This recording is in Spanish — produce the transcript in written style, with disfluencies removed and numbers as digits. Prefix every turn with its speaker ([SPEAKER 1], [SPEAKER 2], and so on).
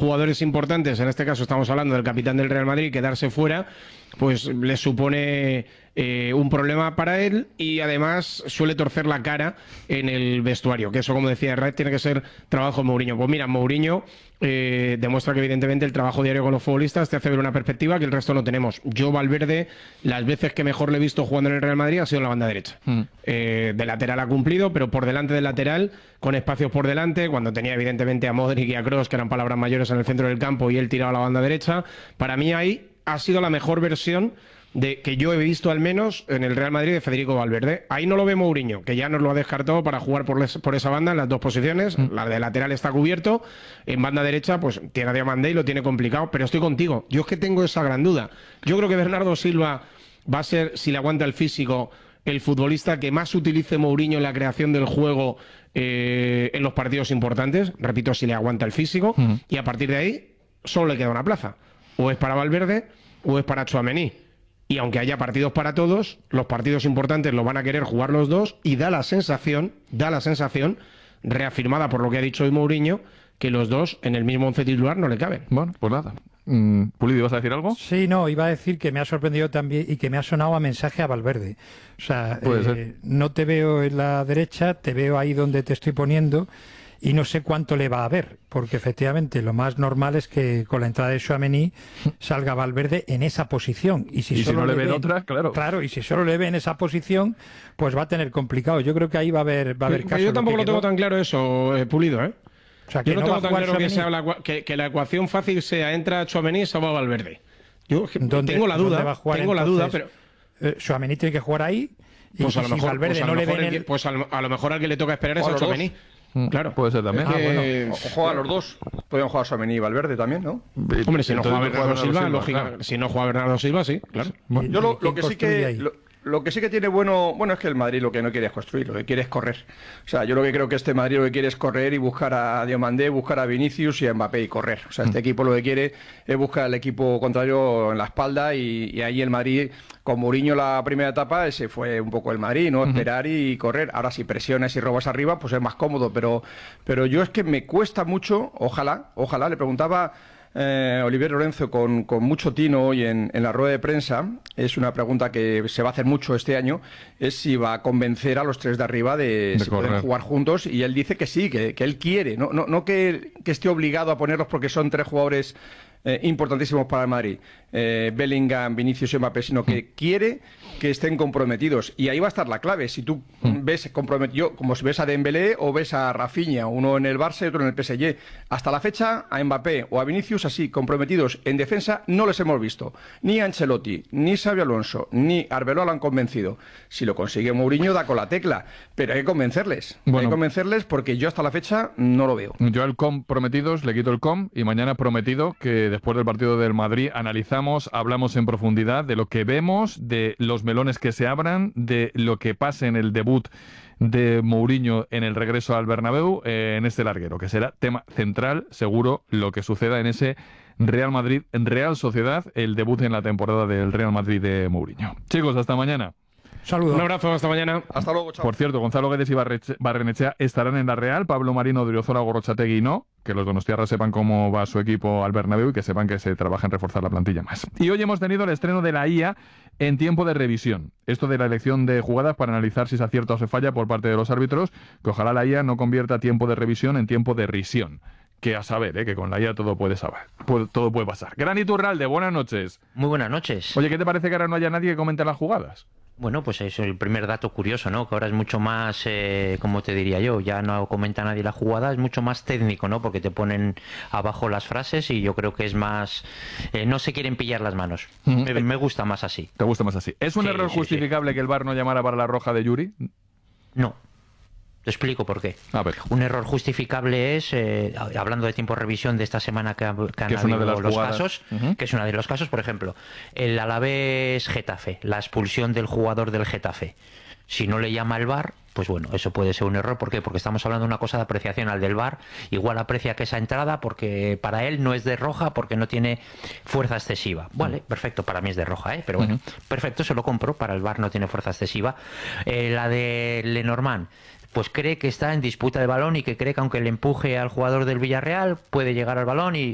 [SPEAKER 1] jugadores importantes, en este caso estamos hablando del capitán del Real Madrid, quedarse fuera, pues le supone un problema para él y además suele torcer la cara en el vestuario, que eso, como decía Red, tiene que ser trabajo de Mourinho. Pues mira, Mourinho demuestra que evidentemente el trabajo diario con los futbolistas te hace ver una perspectiva que el resto no tenemos. Yo, Valverde, las veces que mejor le he visto jugando en el Real Madrid ha sido en la banda derecha. De lateral ha cumplido, pero por delante del lateral, con espacios por delante, cuando tenía evidentemente a Modric y a Kroos, que eran palabras mayores en el centro del campo, y él tiraba a la banda derecha, para mí ahí ha sido la mejor versión de que yo he visto al menos en el Real Madrid de Federico Valverde. Ahí no lo ve Mourinho, que ya nos lo ha descartado para jugar por esa banda en las dos posiciones. La de lateral está cubierto, en banda derecha pues tiene a Diomandé y lo tiene complicado, pero estoy contigo. Yo es que tengo esa gran duda. Yo creo que Bernardo Silva va a ser, si le aguanta el físico, el futbolista que más utilice Mourinho en la creación del juego en los partidos importantes. Repito, si le aguanta el físico. Y a partir de ahí solo le queda una plaza. O es para Valverde o es para Tchouaméni. Y aunque haya partidos para todos, los partidos importantes los van a querer jugar los dos y da la sensación, reafirmada por lo que ha dicho hoy Mourinho, que los dos en el mismo once titular no le caben.
[SPEAKER 2] Bueno, pues nada. Pulido, ¿vas a decir algo?
[SPEAKER 3] Sí, no, iba a decir que me ha sorprendido también y que me ha sonado a mensaje a Valverde. O sea, no te veo en la derecha, te veo ahí donde te estoy poniendo y no sé cuánto le va a haber, porque efectivamente lo más normal es que con la entrada de Tchouaméni salga Valverde en esa posición. Y si
[SPEAKER 2] no le ve en otra, claro.
[SPEAKER 3] Claro, y si solo le ve en esa posición, pues va a tener complicado. Yo creo que ahí va a haber casos.
[SPEAKER 1] Yo tampoco lo tengo tan claro eso, Pulido, ¿eh?
[SPEAKER 3] O sea, que
[SPEAKER 1] yo no tengo tan claro
[SPEAKER 3] Tchouaméni.
[SPEAKER 1] que la ecuación fácil sea entra Tchouaméni y se va Valverde. Yo tengo la
[SPEAKER 3] ¿Dónde
[SPEAKER 1] duda, pero
[SPEAKER 3] Tchouaméni tiene que jugar ahí. Y
[SPEAKER 1] pues a lo mejor,
[SPEAKER 3] Valverde no le ve
[SPEAKER 1] pues a lo mejor al que le toca esperar es a Tchouaméni. Claro.
[SPEAKER 2] Puede ser también.
[SPEAKER 4] O juegan los dos. Pueden jugar Tchouaméni y Valverde también, ¿no?
[SPEAKER 1] Hombre, si no juega Bernardo Silva, lógica.
[SPEAKER 2] Claro.
[SPEAKER 1] Si no juega Bernardo Silva, sí, claro.
[SPEAKER 4] Yo lo que sí que tiene bueno es que el Madrid lo que no quiere es construir, lo que quiere es correr. O sea, yo lo que creo que este Madrid lo que quiere es correr y buscar a Diomandé, buscar a Vinicius y a Mbappé y correr. O sea, este equipo lo que quiere es buscar al equipo contrario en la espalda y ahí el Madrid, con Mourinho la primera etapa, ese fue un poco el Madrid, ¿no? Esperar y correr. Ahora si presiones y robas arriba, pues es más cómodo, pero yo es que me cuesta mucho, ojalá, le preguntaba Olivier Lorenzo con mucho tino hoy en la rueda de prensa, es una pregunta que se va a hacer mucho este año, es si va a convencer a los tres de arriba de si pueden jugar juntos, y él dice que sí, que él quiere, no que esté obligado a ponerlos porque son tres jugadores importantísimos para el Madrid, Bellingham, Vinicius y Mbappé, sino que quiere que estén comprometidos, y ahí va a estar la clave. Si tú ves comprometido, como si ves a Dembélé o ves a Rafinha, uno en el Barça y otro en el PSG, hasta la fecha a Mbappé o a Vinicius así comprometidos en defensa no les hemos visto, ni Ancelotti, ni Xabi Alonso, ni Arbeloa lo han convencido. Si lo consigue Mourinho da con la tecla, pero hay que convencerles, porque yo hasta la fecha no lo veo.
[SPEAKER 2] Yo al comprometidos le quito el y mañana prometido que después del partido del Madrid hablamos en profundidad de lo que vemos, de los melones que se abran, de lo que pase en el debut de Mourinho en el regreso al Bernabéu, en este larguero, que será tema central, seguro, lo que suceda en ese Real Madrid, en Real Sociedad, el debut en la temporada del Real Madrid de Mourinho. Chicos, hasta mañana.
[SPEAKER 3] Saludos.
[SPEAKER 1] Un abrazo, hasta mañana.
[SPEAKER 4] Hasta luego, chao.
[SPEAKER 2] Por cierto, Gonzalo Guedes y Barrenechea estarán en la Real, Pablo Marino, Odriozola, Gorrochategui no, que los donostiarras sepan cómo va su equipo al Bernabéu y que sepan que se trabaja en reforzar la plantilla más. Y hoy hemos tenido el estreno de la IA en tiempo de revisión. Esto de la elección de jugadas para analizar si se acierta o se falla por parte de los árbitros, que ojalá la IA no convierta tiempo de revisión en tiempo de risión. Que a saber, que con la IA todo puede pasar. Gran Iturralde, buenas noches.
[SPEAKER 5] Muy buenas noches.
[SPEAKER 2] Oye, ¿qué te parece que ahora no haya nadie que comente las jugadas?
[SPEAKER 5] Bueno, pues eso es el primer dato curioso, ¿no? Que ahora es mucho más, ¿cómo te diría yo? Ya no comenta nadie la jugada, es mucho más técnico, ¿no? Porque te ponen abajo las frases y yo creo que es más... no se quieren pillar las manos. Me gusta más así.
[SPEAKER 2] ¿Te gusta más así? ¿Es un error justificable que el VAR no llamara para la roja de Yuri?
[SPEAKER 5] No. Te explico por qué.
[SPEAKER 2] A ver.
[SPEAKER 5] Un error justificable es, hablando de tiempo de revisión de esta semana que han
[SPEAKER 2] es una de
[SPEAKER 5] habido
[SPEAKER 2] los
[SPEAKER 5] casos, que es uno de los casos, por ejemplo, el Alavés Getafe, la expulsión del jugador del Getafe. Si no le llama el VAR, pues bueno, eso puede ser un error. ¿Por qué? Porque estamos hablando de una cosa de apreciación. Al del VAR igual aprecia que esa entrada, porque para él no es de roja, porque no tiene fuerza excesiva. Vale, perfecto, para mí es de roja, pero bueno, perfecto, se lo compro, para el VAR no tiene fuerza excesiva. La de Lenormand, pues cree que está en disputa de balón y que cree que aunque le empuje al jugador del Villarreal puede llegar al balón